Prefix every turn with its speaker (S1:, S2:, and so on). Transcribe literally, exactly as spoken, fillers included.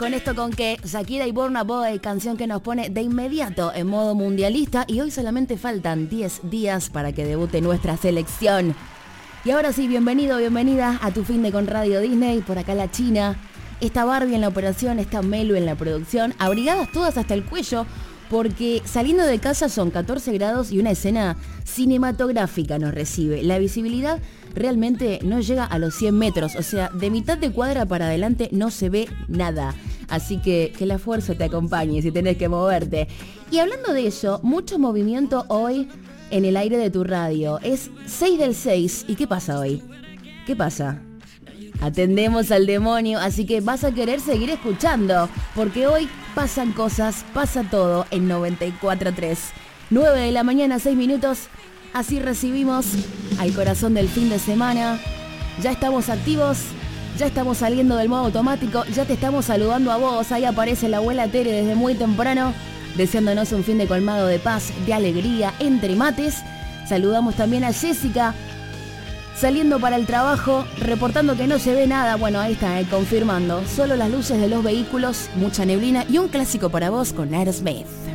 S1: Con esto con que Shakira y Burna Boy, canción que nos pone de inmediato en modo mundialista, y hoy solamente faltan diez días para que debute nuestra selección. Y ahora sí, bienvenido, bienvenida a tu fin de con Radio Disney, por acá la China. Está Barbie en la operación, está Melu en la producción, abrigadas todas hasta el cuello, porque saliendo de casa son catorce grados y una escena cinematográfica nos recibe. La visibilidad realmente no llega a los cien metros, o sea, de mitad de cuadra para adelante no se ve nada. Así que que la fuerza te acompañe si tenés que moverte. Y hablando de eso, mucho movimiento hoy en el aire de tu radio. Es seis del seis, ¿y qué pasa hoy? ¿Qué pasa? Atendemos al demonio, así que vas a querer seguir escuchando, porque hoy pasan cosas, pasa todo en noventa y cuatro tres. nueve de la mañana, seis minutos, así recibimos al corazón del fin de semana. Ya estamos activos, ya estamos saliendo del modo automático, ya te estamos saludando a vos. Ahí aparece la abuela Tere desde muy temprano, deseándonos un fin de colmado de paz, de alegría, entre mates. Saludamos también a Jessica, saliendo para el trabajo, reportando que no se ve nada. Bueno, ahí está, eh, confirmando. Solo las luces de los vehículos, mucha neblina y un clásico para vos con Aerosmith.